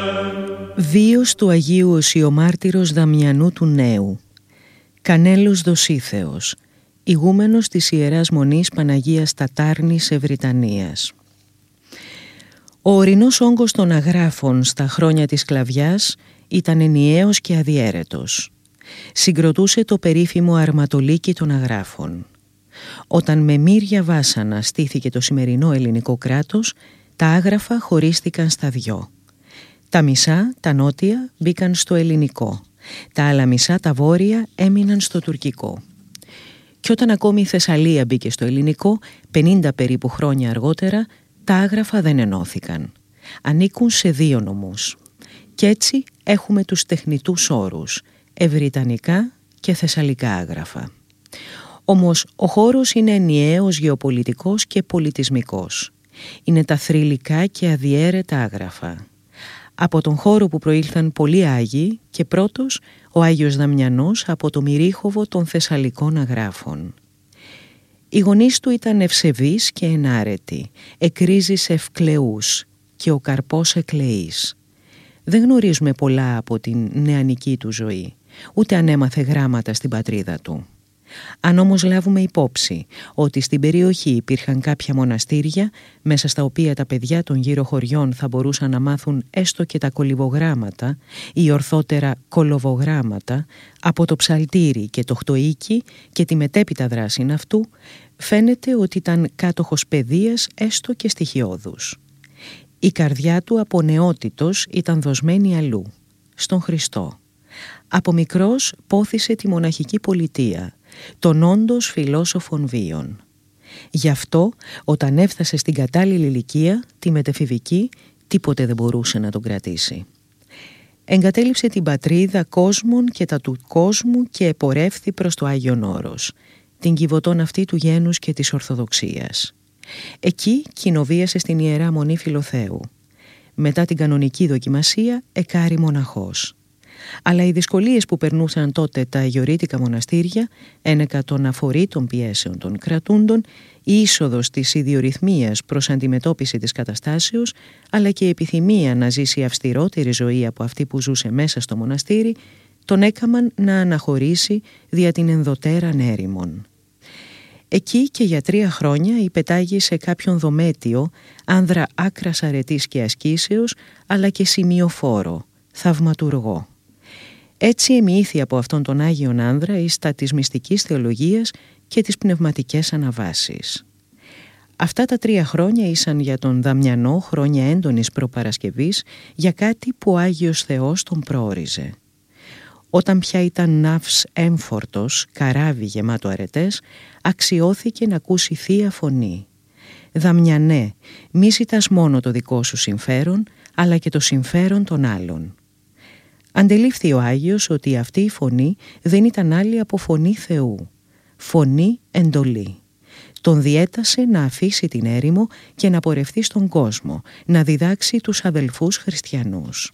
Βίος του Αγίου Οσιομάρτυρος Δαμιανού του Νέου. Κανέλος Δοσίθεος, ηγούμενος της Ιεράς Μονής Παναγίας Τατάρνης Ευρυτανίας. Ο ορεινός όγκος των αγράφων στα χρόνια της σκλαβιάς ήταν ενιαίος και αδιέρετος. Συγκροτούσε το περίφημο αρματολίκι των αγράφων. Όταν με μύρια βάσανα στήθηκε το σημερινό ελληνικό κράτος, τα άγραφα χωρίστηκαν στα δυο. Τα μισά, τα νότια, μπήκαν στο ελληνικό. Τα άλλα μισά, τα βόρεια, έμειναν στο τουρκικό. Και όταν ακόμη η Θεσσαλία μπήκε στο ελληνικό, 50 περίπου χρόνια αργότερα, τα άγραφα δεν ενώθηκαν. Ανήκουν σε δύο νομούς. Κι έτσι έχουμε τους τεχνητούς όρους, ευρυτανικά και θεσσαλικά άγραφα. Όμως ο χώρος είναι ενιαίος γεωπολιτικός και πολιτισμικός. Είναι τα θρυλικά και αδιέρετα άγραφα. Από τον χώρο που προήλθαν πολλοί Άγιοι και πρώτος ο Άγιος Δαμιανός από το μυρίχοβο των θεσσαλικών αγράφων. Οι γονείς του ήταν ευσεβείς και ενάρετοι, εκρίζεις ευκλεούς και ο καρπός εκλεής. Δεν γνωρίζουμε πολλά από την νεανική του ζωή, ούτε αν έμαθε γράμματα στην πατρίδα του. Αν όμως λάβουμε υπόψη ότι στην περιοχή υπήρχαν κάποια μοναστήρια μέσα στα οποία τα παιδιά των γύρω χωριών θα μπορούσαν να μάθουν έστω και τα κολυβογράμματα ή ορθότερα κολοβογράμματα από το ψαλτήρι και το χτοίκι και τη μετέπειτα δράση αυτού, φαίνεται ότι ήταν κάτοχος παιδείας έστω και στοιχειώδους. Η καρδιά του από νεότητος ήταν δοσμένη αλλού, στον Χριστό. Από μικρός πόθησε τη μοναχική πολιτεία, τον όντως φιλόσοφων βίων. Γι' αυτό όταν έφτασε στην κατάλληλη ηλικία, τη μετεφηβική, τίποτε δεν μπορούσε να τον κρατήσει. Εγκατέλειψε την πατρίδα κόσμων και τα του κόσμου και επορεύθη προς το Άγιον Όρος, την κυβωτών αυτή του γένους και της Ορθοδοξίας. Εκεί κοινοβίασε στην Ιερά Μονή Φιλοθέου. Μετά την κανονική δοκιμασία εκάρη μοναχός. Αλλά οι δυσκολίες που περνούσαν τότε τα αγιορείτικα μοναστήρια, ένεκα των αφορήτων πιέσεων των κρατούντων, η είσοδος της ιδιορυθμίας προς αντιμετώπιση της καταστάσεως, αλλά και η επιθυμία να ζήσει αυστηρότερη ζωή από αυτή που ζούσε μέσα στο μοναστήρι, τον έκαμαν να αναχωρήσει δια την ενδοτέραν έρημον. Εκεί και για 3 χρόνια υπετάγει σε κάποιον δομέτιο, άνδρα άκρας αρετής και ασκήσεως, αλλά και σημειοφόρο, θαυματουργό. Έτσι εμοιήθη από αυτόν τον Άγιον άνδρα εις τα της μυστικής θεολογίας και τις πνευματικές αναβάσεις. Αυτά τα 3 χρόνια ήσαν για τον Δαμιανό χρόνια έντονης προπαρασκευής για κάτι που ο Άγιος Θεός τον προόριζε. Όταν πια ήταν ναύς έμφορτος, καράβι γεμάτο αρετές, αξιώθηκε να ακούσει θεία φωνή. «Δαμιανέ, μη ζητάς μόνο το δικό σου συμφέρον, αλλά και το συμφέρον των άλλων». Αντελήφθη ο Άγιος ότι αυτή η φωνή δεν ήταν άλλη από φωνή Θεού. Φωνή εντολή. Τον διέτασε να αφήσει την έρημο και να πορευτεί στον κόσμο, να διδάξει τους αδελφούς χριστιανούς.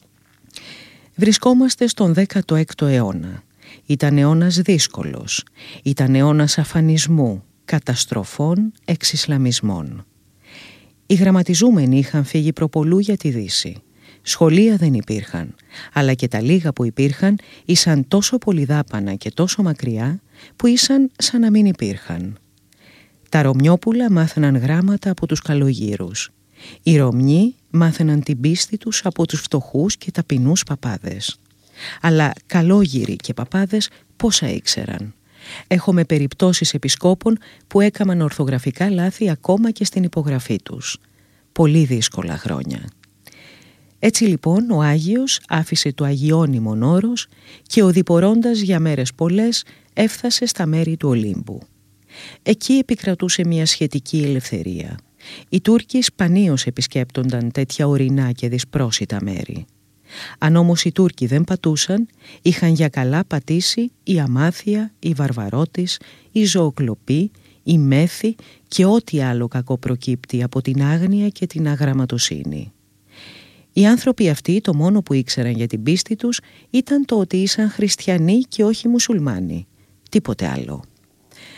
Βρισκόμαστε στον 16ο αιώνα. Ήταν αιώνας δύσκολος. Ήταν αιώνας αφανισμού, καταστροφών, εξισλαμισμών. Οι γραμματιζούμενοι είχαν φύγει προπολού για τη Δύση. Σχολεία δεν υπήρχαν, αλλά και τα λίγα που υπήρχαν ήσαν τόσο πολυδάπανα και τόσο μακριά που ήσαν σαν να μην υπήρχαν. Τα Ρωμιόπουλα μάθαιναν γράμματα από τους καλογύρους. Οι Ρωμιοί μάθαιναν την πίστη τους από τους φτωχούς και ταπεινούς παπάδες. Αλλά καλόγυροι και παπάδες πόσα ήξεραν. Έχουμε περιπτώσεις επισκόπων που έκαναν ορθογραφικά λάθη ακόμα και στην υπογραφή τους. Πολύ δύσκολα χρόνια. Έτσι λοιπόν ο Άγιος άφησε το αγιώνυμον όρος και οδηπορώντας για μέρες πολλές έφτασε στα μέρη του Ολύμπου. Εκεί επικρατούσε μια σχετική ελευθερία. Οι Τούρκοι σπανίως επισκέπτονταν τέτοια ορεινά και δυσπρόσιτα μέρη. Αν όμως οι Τούρκοι δεν πατούσαν, είχαν για καλά πατήσει η αμάθεια, η βαρβαρότης, η ζωοκλοπή, η μέθη και ό,τι άλλο κακό προκύπτει από την άγνοια και την αγραμματοσύνη. Οι άνθρωποι αυτοί το μόνο που ήξεραν για την πίστη τους ήταν το ότι ήσαν χριστιανοί και όχι μουσουλμάνοι. Τίποτε άλλο.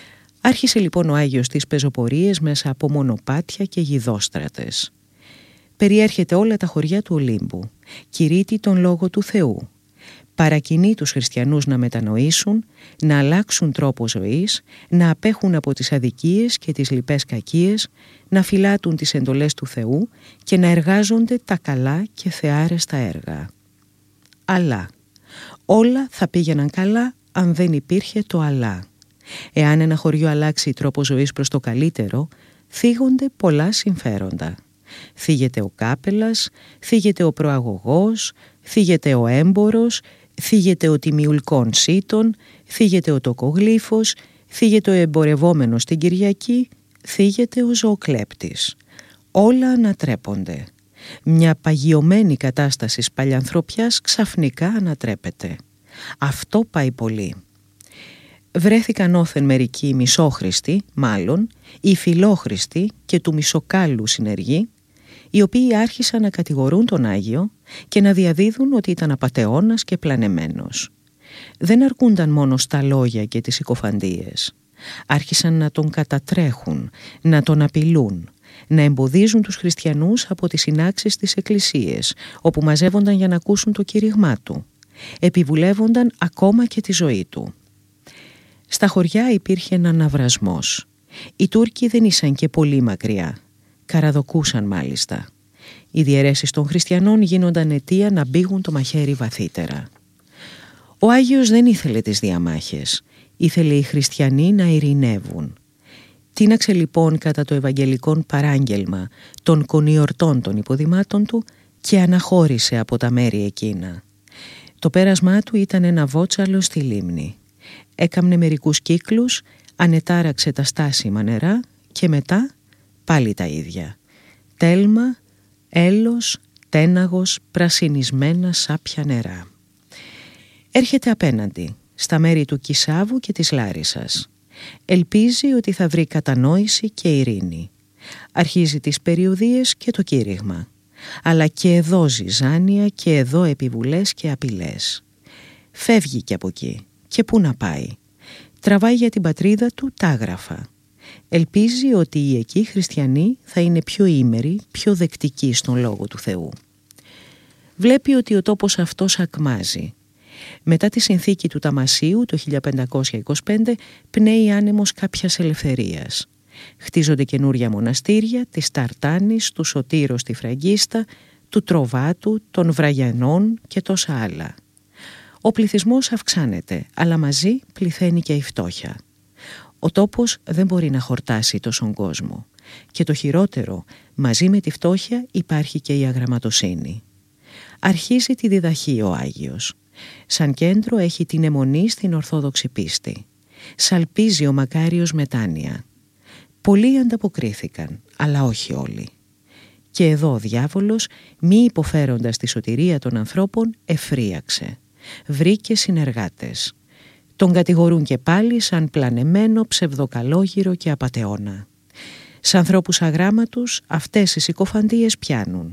Άρχισε λοιπόν ο Άγιος τις πεζοπορίες μέσα από μονοπάτια και γιδόστρατες. περιέρχεται όλα τα χωριά του Ολύμπου, κηρύττει τον Λόγο του Θεού, παρακινεί τους χριστιανούς να μετανοήσουν, να αλλάξουν τρόπο ζωής, να απέχουν από τις αδικίες και τις λοιπές κακίες, να φυλάτουν τις εντολές του Θεού και να εργάζονται τα καλά και θεάρεστα έργα. Αλλά όλα θα πήγαιναν καλά αν δεν υπήρχε το αλλά. Εάν ένα χωριό αλλάξει τρόπο ζωής προς το καλύτερο, θίγονται πολλά συμφέροντα. Θίγεται ο κάπελας, θίγεται ο προαγωγός, θίγεται ο έμπορος, θίγεται ο τιμιουλκών σύτων, θίγεται ο τοκογλύφος, θίγεται ο εμπορευόμενος την Κυριακή, θίγεται ο ζωοκλέπτης. Όλα ανατρέπονται. Μια παγιωμένη κατάσταση παλιανθρωπιάς ξαφνικά ανατρέπεται. Αυτό πάει πολύ. Βρέθηκαν όθεν μερικοί μισόχριστοι, μάλλον, οι φιλόχριστοι και του μισοκάλου συνεργοί, οι οποίοι άρχισαν να κατηγορούν τον Άγιο και να διαδίδουν ότι ήταν απατεώνας και πλανεμένος. Δεν αρκούνταν μόνο στα λόγια και τις συκοφαντίες. Άρχισαν να τον κατατρέχουν, να τον απειλούν, να εμποδίζουν τους χριστιανούς από τις συνάξεις της εκκλησίες, όπου μαζεύονταν για να ακούσουν το κήρυγμά του. Επιβουλεύονταν ακόμα και τη ζωή του. Στα χωριά υπήρχε ένα ναυρασμός. Οι Τούρκοι δεν ήσαν και πολύ μακριά. Καραδοκούσαν μάλιστα. Οι διαιρέσεις των χριστιανών γίνονταν αιτία να μπήγουν το μαχαίρι βαθύτερα. Ο Άγιος δεν ήθελε τις διαμάχες. Ήθελε οι χριστιανοί να ειρηνεύουν. Τίναξε λοιπόν κατά το ευαγγελικόν παράγγελμα των κονιορτών των υποδημάτων του και αναχώρησε από τα μέρη εκείνα. Το πέρασμά του ήταν ένα βότσαλο στη λίμνη. Έκαμνε μερικούς κύκλους, ανετάραξε τα στάσιμα νερά και μετά πάλι τα ίδια. Τέλμα, έλος, τέναγος, πρασινισμένα σάπια νερά. Έρχεται απέναντι, στα μέρη του Κισάβου και της Λάρισσας. Ελπίζει ότι θα βρει κατανόηση και ειρήνη. Αρχίζει τις περιοδίες και το κήρυγμα. Αλλά και εδώ ζυζάνια και εδώ επιβουλές και απειλές. Φεύγει και από εκεί. Και πού να πάει. Τραβάει για την πατρίδα του τα άγραφα. Ελπίζει ότι οι εκεί χριστιανοί θα είναι πιο ήμεροι, πιο δεκτικοί στον Λόγο του Θεού. Βλέπει ότι ο τόπος αυτός ακμάζει. Μετά τη συνθήκη του Ταμασίου το 1525 πνέει άνεμος κάποιας ελευθερίας. Χτίζονται καινούρια μοναστήρια της Ταρτάνης, του Σωτήρος στη Φραγκίστα, του Τροβάτου, των Βραγιανών και τόσα άλλα. Ο πληθυσμός αυξάνεται, αλλά μαζί πληθαίνει και η φτώχεια. Ο τόπος δεν μπορεί να χορτάσει τόσον κόσμο. Και το χειρότερο, μαζί με τη φτώχεια υπάρχει και η αγραμματοσύνη. Αρχίζει τη διδαχή ο Άγιος. Σαν κέντρο έχει την αιμονή στην Ορθόδοξη πίστη. Σαλπίζει ο μακάριος μετάνοια. Πολλοί ανταποκρίθηκαν, αλλά όχι όλοι. Και εδώ ο διάβολος, μη υποφέροντας τη σωτηρία των ανθρώπων, εφρίαξε. Βρήκε συνεργάτες. Τον κατηγορούν και πάλι σαν πλανεμένο, ψευδοκαλόγυρο και απατεώνα. Σ' ανθρώπους αγράμματους αυτές οι συκοφαντίες πιάνουν.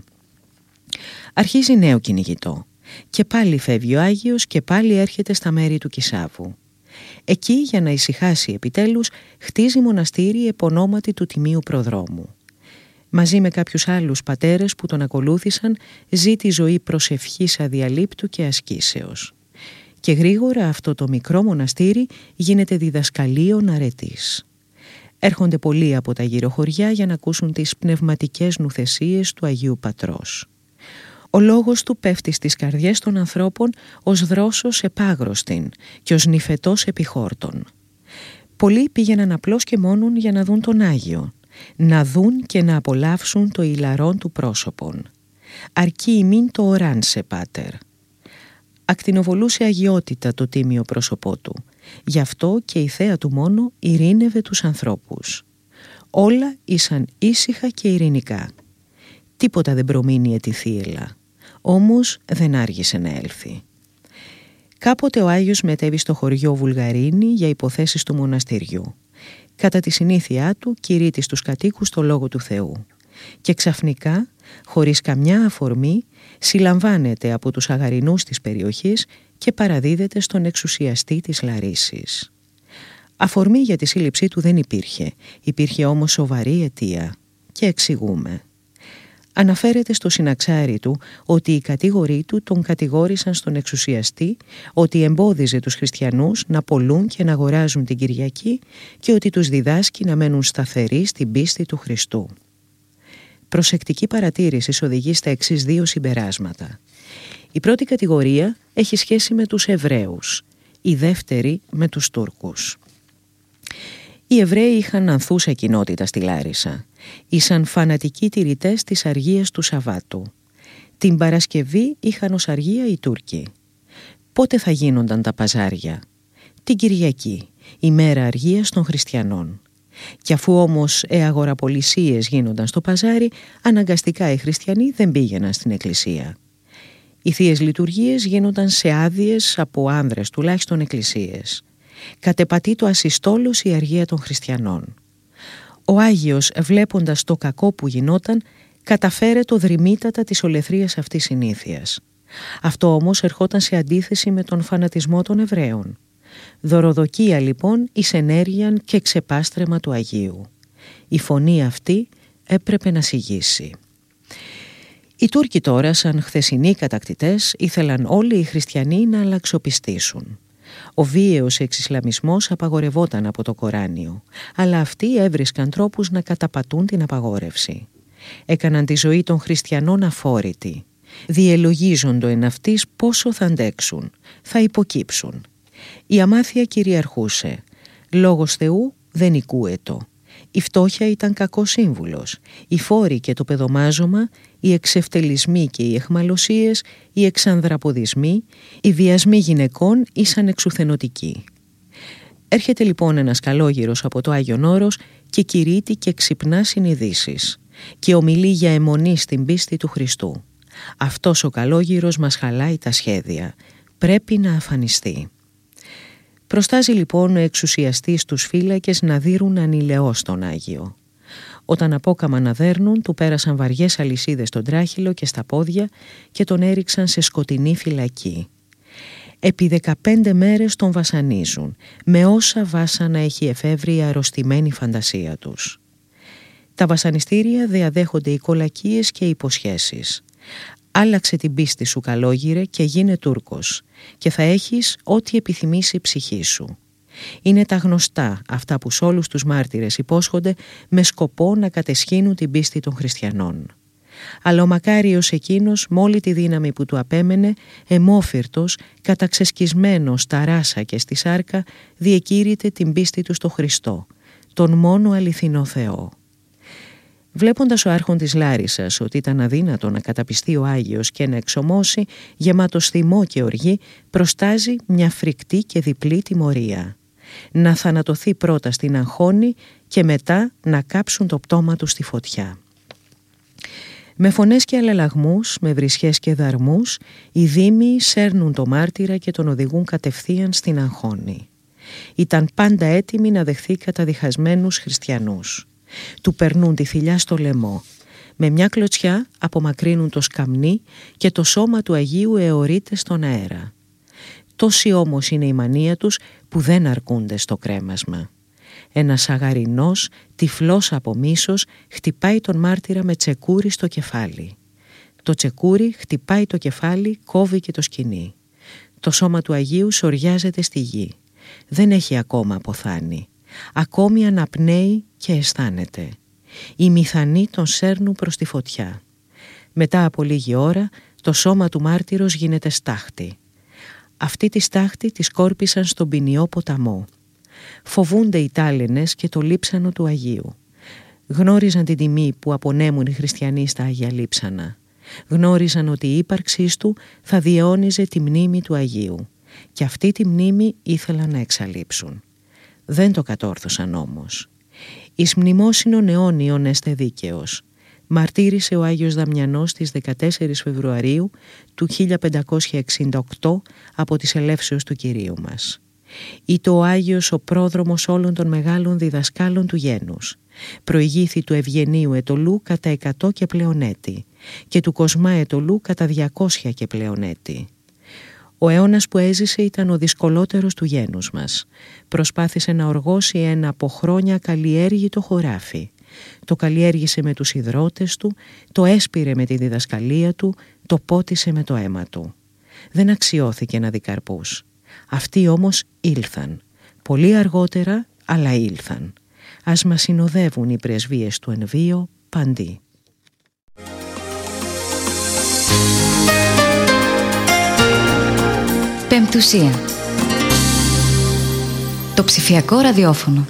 Αρχίζει νέο κυνηγητό. Και πάλι φεύγει ο Άγιος και πάλι έρχεται στα μέρη του Κισάβου. Εκεί, για να ησυχάσει επιτέλους, χτίζει μοναστήρι επωνόματι του Τιμίου Προδρόμου. Μαζί με κάποιους άλλους πατέρες που τον ακολούθησαν, ζει τη ζωή προσευχής αδιαλείπτου και ασκήσεως. Και γρήγορα αυτό το μικρό μοναστήρι γίνεται διδασκαλίων αρετής. Έρχονται πολλοί από τα γύρω χωριά για να ακούσουν τις πνευματικές νουθεσίες του Αγίου Πατρός. Ο λόγος του πέφτει στις καρδιές των ανθρώπων ως δρόσος επάγρωστην και ως νυφετός επιχόρτων. Πολλοί πήγαιναν απλώς και μόνον για να δουν τον Άγιο, να δουν και να απολαύσουν το ηλαρόν του πρόσωπον. Αρκεί ημίν το οράνσε, πάτερ. Ακτινοβολούσε αγιότητα το τίμιο πρόσωπό του. Γι' αυτό και η θέα του μόνο ειρήνευε τους ανθρώπους. Όλα ήσαν ήσυχα και ειρηνικά. Τίποτα δεν προμείνει τη θύελα. Όμως δεν άργησε να έλθει. Κάποτε ο Άγιος μετέβη στο χωριό Βουλγαρίνη για υποθέσεις του μοναστηριού. Κατά τη συνήθειά του κηρύττει στους κατοίκους το Λόγο του Θεού. Και ξαφνικά, χωρίς καμιά αφορμή, συλλαμβάνεται από τους αγαρινούς της περιοχής και παραδίδεται στον εξουσιαστή της Λαρίσσης. Αφορμή για τη σύλληψή του δεν υπήρχε όμως σοβαρή αιτία. Και εξηγούμε. Αναφέρεται στο συναξάρι του ότι οι κατήγοροι του τον κατηγόρησαν στον εξουσιαστή ότι εμπόδιζε τους χριστιανούς να πωλούν και να αγοράζουν την Κυριακή και ότι τους διδάσκει να μένουν σταθεροί στην πίστη του Χριστού. Προσεκτική παρατήρηση οδηγεί στα εξής δύο συμπεράσματα. Η πρώτη κατηγορία έχει σχέση με τους Εβραίους, η δεύτερη με τους Τούρκους. Οι Εβραίοι είχαν ανθούσα κοινότητα στη Λάρισα. Ήσαν φανατικοί τηρητές της αργίας του Σαββάτου. Την Παρασκευή είχαν ως αργία οι Τούρκοι. Πότε θα γίνονταν τα παζάρια? Την Κυριακή, ημέρα αργίας των χριστιανών. Κι αφού όμως αγοραπολισίες γίνονταν στο παζάρι, αναγκαστικά οι χριστιανοί δεν πήγαιναν στην εκκλησία. Οι θείες λειτουργίες γίνονταν σε άδειες από άνδρες τουλάχιστον εκκλησίες. Κατεπατεί το ασυστόλος η αργία των χριστιανών. Ο Άγιος, βλέποντας το κακό που γινόταν, καταφέρε το δρυμύτατα της ολεθρίας αυτής συνήθειας. Αυτό όμως ερχόταν σε αντίθεση με τον φανατισμό των Εβραίων. Δωροδοκία λοιπόν εις ενέργειαν και ξεπάστρεμα του Αγίου. Η φωνή αυτή έπρεπε να σιγήσει. Οι Τούρκοι τώρα, σαν χθεσινοί κατακτητές, ήθελαν όλοι οι χριστιανοί να αλλαξοπιστήσουν. Ο βίαιος εξισλαμισμός απαγορευόταν από το Κοράνιο, αλλά αυτοί έβρισκαν τρόπους να καταπατούν την απαγόρευση. Έκαναν τη ζωή των χριστιανών αφόρητη. Διελογίζοντο εν αυτής πόσο θα αντέξουν, θα υποκύψουν. Η αμάθεια κυριαρχούσε. Λόγος Θεού δεν οικούετο. Η φτώχεια ήταν κακός σύμβουλος. Οι φόροι και το παιδομάζωμα, οι εξευτελισμοί και οι εχμαλωσίες, οι εξανδραποδισμοί, οι βιασμοί γυναικών ήσαν εξουθενωτικοί. Έρχεται λοιπόν ένας καλόγυρος από το Άγιον Όρος και κηρύττει και ξυπνά συνειδήσεις και ομιλεί για αιμονή στην πίστη του Χριστού. Αυτός ο καλόγυρος μας χαλάει τα σχέδια. Πρέπει να αφανιστεί. Προστάζει λοιπόν ο εξουσιαστής τους φύλακες να δείρουν ανηλαιώς τον Άγιο. Όταν απόκαμα να δέρνουν, του πέρασαν βαριές αλυσίδες στον τράχυλο και στα πόδια και τον έριξαν σε σκοτεινή φυλακή. Επί 15 μέρες τον βασανίζουν, με όσα βάσανα έχει εφεύρει η αρρωστημένη φαντασία τους. Τα βασανιστήρια διαδέχονται οι κολακίες και οι υποσχέσεις. Άλλαξε την πίστη σου, καλόγυρε, και γίνε Τούρκος και θα έχεις ό,τι επιθυμήσει η ψυχή σου. Είναι τα γνωστά αυτά που σ' όλους τους μάρτυρες υπόσχονται με σκοπό να κατεσχύνουν την πίστη των χριστιανών. Αλλά ο μακάριος εκείνος με όλη τη δύναμη που του απέμενε, αιμόφυρτος, καταξεσκισμένος στα ράσα και στη σάρκα, διεκήρυτε την πίστη του στο Χριστό, τον μόνο αληθινό Θεό. Βλέποντας ο άρχον της Λάρισσας ότι ήταν αδύνατο να καταπιστεί ο Άγιος και να εξομώσει, γεμάτος θυμό και οργή, προστάζει μια φρικτή και διπλή τιμωρία. Να θανατωθεί πρώτα στην αγχώνη και μετά να κάψουν το πτώμα του στη φωτιά. Με φωνές και αλλαλαγμούς, με βρισχές και δαρμούς, οι δήμοι σέρνουν το μάρτυρα και τον οδηγούν κατευθείαν στην αγχώνη. Ήταν πάντα έτοιμοι να δεχθεί καταδιχασμένους χριστιανούς. Του περνούν τη θηλιά στο λαιμό. Με μια κλωτσιά απομακρύνουν το σκαμνί και το σώμα του Αγίου αιωρείται στον αέρα. Τόση όμως είναι η μανία τους που δεν αρκούνται στο κρέμασμα. Ένας αγαρινός, τυφλός από μίσος, χτυπάει τον μάρτυρα με τσεκούρι στο κεφάλι. Το τσεκούρι χτυπάει το κεφάλι, κόβει και το σκοινί. Το σώμα του Αγίου σωριάζεται στη γη. Δεν έχει ακόμα αποθάνει. Ακόμη αναπνέει και αισθάνεται. Οι μηθανοί τον σέρνουν προς τη φωτιά. Μετά από λίγη ώρα το σώμα του μάρτυρος γίνεται στάχτη. Αυτή τη στάχτη τη σκόρπισαν στον ποινιό ποταμό. Φοβούνται οι τάλαινες και το λείψανο του Αγίου. Γνώριζαν την τιμή που απονέμουν οι χριστιανοί στα Άγια Λείψανα. Γνώριζαν ότι η ύπαρξής του θα διαιώνιζε τη μνήμη του Αγίου. Και αυτή τη μνήμη ήθελαν να εξαλείψουν. Δεν το κατόρθωσαν όμως. Εις μνημόσυνον αιώνιον έστε δίκαιος. Μαρτύρησε ο Άγιος Δαμιανός στις 14 Φεβρουαρίου του 1568 από τις ελεύσεως του Κυρίου μας. Ήτο ο Άγιος ο πρόδρομος όλων των μεγάλων διδασκάλων του γένους. Προηγήθη του Ευγενίου Ετωλού κατά 100 και πλέον έτη και του Κοσμά Ετωλού κατά 200 και πλέον έτη. Ο αιώνας που έζησε ήταν ο δυσκολότερος του γένους μας. Προσπάθησε να οργώσει ένα από χρόνια καλλιέργητο χωράφι. Το καλλιέργησε με τους ιδρώτες του, το έσπηρε με τη διδασκαλία του, το πότισε με το αίμα του. Δεν αξιώθηκε να δει καρπούς. Αυτοί όμως ήλθαν. Πολύ αργότερα, αλλά ήλθαν. Ας μας συνοδεύουν οι πρεσβείες του εν βίο παντί. Πεμπτουσία. Το ψηφιακό ραδιόφωνο.